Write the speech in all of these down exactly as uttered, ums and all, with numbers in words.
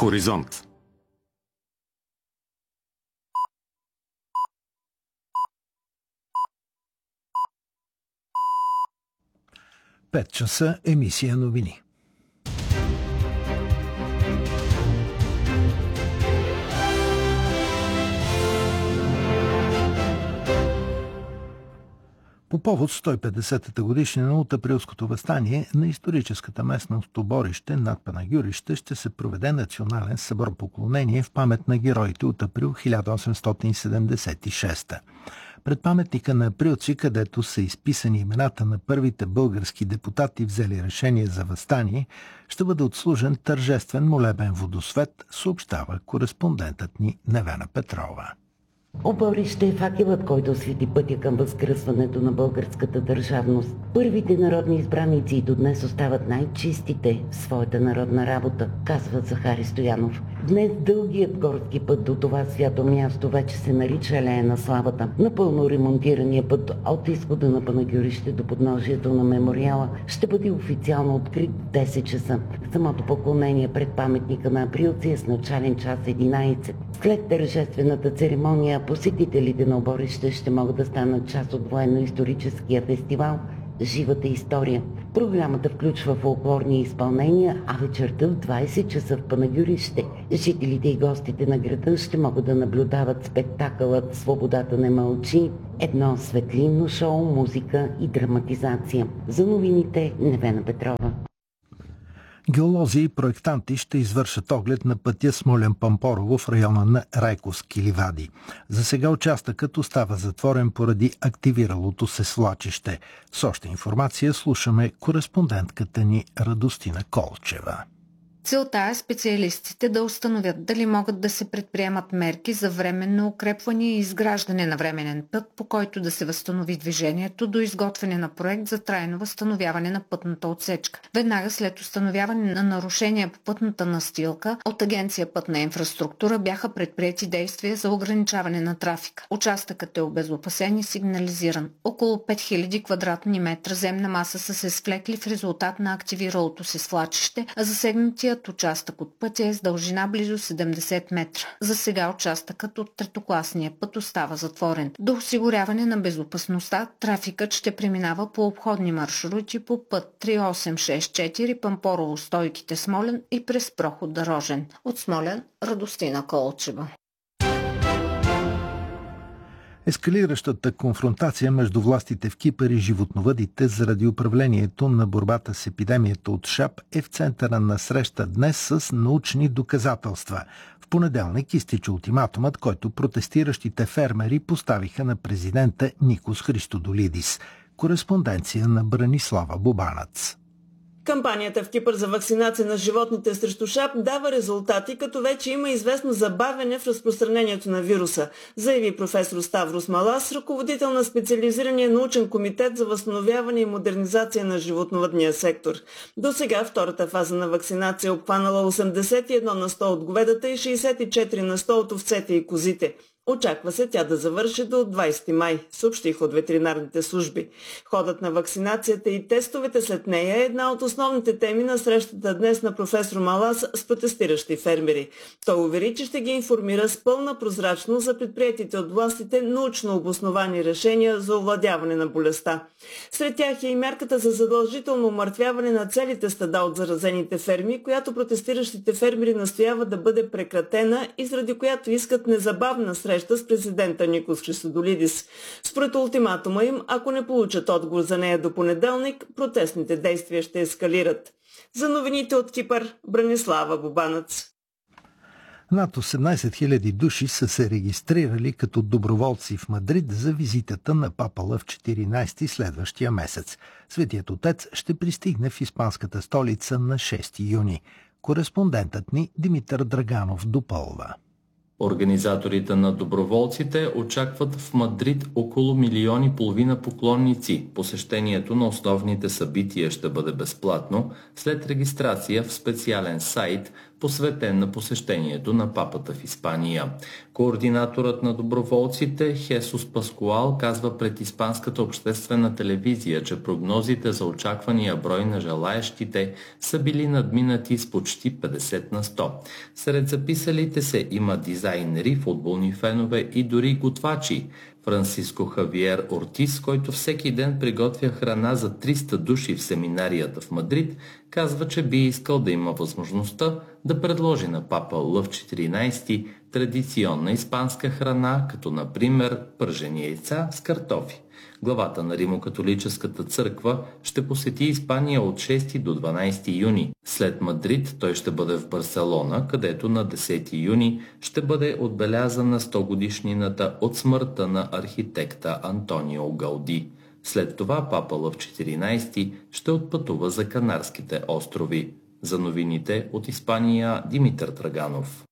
Хоризонт. пет часа, емисия новини. По повод сто и петдесетата годишнина от Априлското въстание на историческата местност Оборище над Панагюрище ще се проведе национален събор поклонение в памет на героите от Април хиляда осемстотин седемдесет и шеста. Пред паметника на априлци, където са изписани имената на първите български депутати, взели решение за въстание, ще бъде отслужен тържествен молебен водосвет, съобщава кореспондентът ни Невена Петрова. Оборище е факелът, който освети пътя към възкръсването на българската държавност. Първите народни избраници и до днес остават най-чистите в своята народна работа, казва Захари Стоянов. Днес дългият горски път до това свято място вече се нарича Алея на славата. Напълно ремонтирания път от изхода на Панагюрище до подножието на мемориала ще бъде официално открит в десет часа. Самото поклонение пред паметника на априлци е с начален час единайсет. След тържествената церемония посетителите на Оборище ще могат да станат част от военно-историческия фестивал «Живата история». Програмата включва фолклорни изпълнения, а вечерта в двайсет часа в Панагюрище жителите и гостите на града ще могат да наблюдават спектакълът «Свободата не мълчи», едно светлинно шоу, музика и драматизация. За новините Невена Петрова. Геолози и проектанти ще извършат оглед на пътя Смолян-Пампорово в района на Райковски ливади. За сега участъкът остава затворен поради активиралото се свлачище. С още информация слушаме кореспондентката ни Радостина Колчева. Целта е специалистите да установят дали могат да се предприемат мерки за временно укрепване и изграждане на временен път, по който да се възстанови движението до изготвяне на проект за трайно възстановяване на пътната отсечка. Веднага след установяване на нарушения по пътната настилка от Агенция Пътна инфраструктура бяха предприети действия за ограничаване на трафика. Участъкът е обезопасен и сигнализиран. Около пет хиляди квадратни метра земна маса са се свлекли в резултат на активиралото се свлачище, а засегнатия участък от пътя е с дължина близо седемдесет метра. За сега участъкът от третокласния път остава затворен. До осигуряване на безопасността, трафикът ще преминава по обходни маршрути по път три осем шест четири Пампорово Стойките Смолян и през проход Рожен. От Смолян Радостина Колчева. Ескалиращата конфронтация между властите в Кипър и животновъдите заради управлението на борбата с епидемията от шап е в центъра на среща днес с научни доказателства. В понеделник изтича ултиматумът, който протестиращите фермери поставиха на президента Никос Христодолидис. Кореспонденция на Бранислава Бубанац. Кампанията в Кипър за вакцинация на животните срещу шап дава резултати, като вече има известно забавяне в разпространението на вируса, заяви професор Ставрос Малас, ръководител на специализирания научен комитет за възстановяване и модернизация на животновъдния сектор. До сега втората фаза на вакцинация е обхванала осемдесет и едно на сто от говедата и шейсет и четири на сто от овцете и козите. Очаква се тя да завърши до двайсети май, съобщиха от ветеринарните служби. Ходът на вакцинацията и тестовете след нея е една от основните теми на срещата днес на професор Малас с протестиращи фермери. Той увери, че ще ги информира с пълна прозрачност за предприетите от властите научно обосновани решения за овладяване на болестта. Сред тях е и мярката за задължително умъртвяване на целите стада от заразените ферми, която протестиращите фермери настояват да бъде прекратена и заради която искат незабавна среща с президента Никос Христодолидис. Според ултиматума им, ако не получат отговор за нея до понеделник, протестните действия ще ескалират. За новините от Кипър, Бранислава Бубанац. Над осемнайсет хиляди души са се регистрирали като доброволци в Мадрид за визитата на папа Лъв четиринайсети следващия месец. Светият отец ще пристигне в испанската столица на шести юни. Кореспондентът ни Димитър Драганов допълва. Организаторите на доброволците очакват в Мадрид около милион и половина поклонници. Посещението на основните събития ще бъде безплатно след регистрация в специален сайт, посветен на посещението на папата в Испания. Координаторът на доброволците Хесус Паскуал казва пред испанската обществена телевизия, че прогнозите за очаквания брой на желаещите са били надминати с почти петдесет на сто. Сред записалите се има дизайнери, футболни фенове и дори готвачи. Франциско Хавиер Ортис, който всеки ден приготвя храна за триста души в семинарията в Мадрид, казва, че би искал да има възможността да предложи на папа Лъв четиринайсети традиционна испанска храна, като например пържени яйца с картофи. Главата на Римокатолическата църква ще посети Испания от шести до дванайсети юни. След Мадрид той ще бъде в Барселона, където на десети юни ще бъде отбелязана сто годишнината от смъртта на архитекта Антонио Гауди. След това папа Лъв четиринайсети ще отпътува за Канарските острови. За новините от Испания, Димитър Драганов.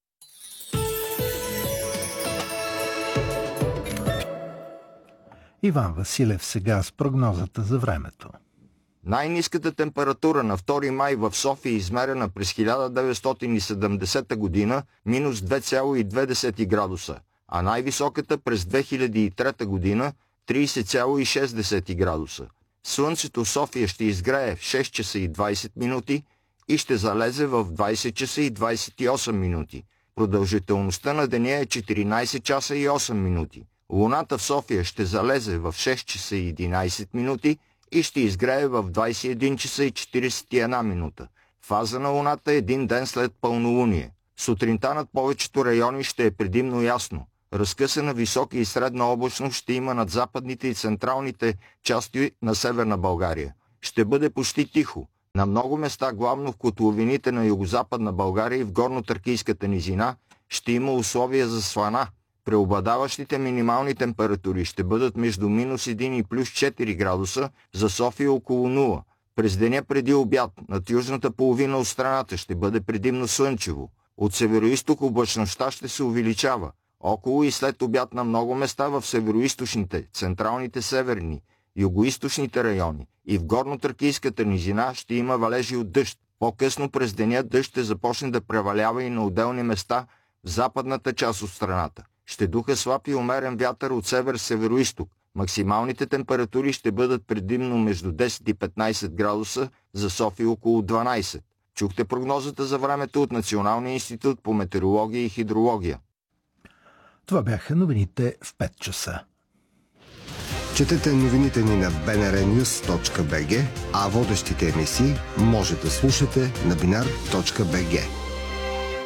Иван Василев сега с прогнозата за времето. Най-ниската температура на втори май в София, измерена през хиляда деветстотин и седемдесета година, минус две цяло и две градуса, а най-високата през две хиляди и трета година, трийсет цяло и шест градуса. Слънцето в София ще изгрее в шест часа и двайсет минути и ще залезе в двайсет часа и двайсет и осем минути. Продължителността на деня е четиринайсет часа и осем минути. Луната в София ще залезе в шест часа и единайсет минути и ще изгрее в двайсет и един часа и четирийсет и една минута. Фаза на Луната е един ден след пълнолуние. Сутринта над повечето райони ще е предимно ясно. Разкъсана висока и средна облачност ще има над западните и централните части на Северна България. Ще бъде почти тихо. На много места, главно в котловините на югозападна България и в горно-тракийската низина, ще има условия за слана. Преобладаващите минимални температури ще бъдат между минус един и плюс четири градуса, за София около нула. През деня преди обяд над южната половина от страната ще бъде предимно слънчево. От североизток облачността ще се увеличава. Около и след обяд на много места в североизточните, централните северни, югоизточните райони и в горно-тракийската низина ще има валежи от дъжд. По-късно през деня дъжд ще започне да превалява и на отделни места в западната част от страната. Ще духа слаб и умерен вятър от север-североизток. Максималните температури ще бъдат предимно между десет и петнайсет градуса, за София около дванайсет. Чухте прогнозата за времето от Националния институт по метеорология и хидрология. Това бяха новините в пет часа. Четете новините ни на би ен ар нюз точка би джи, а водещите емисии може да слушате на бинар точка би джи.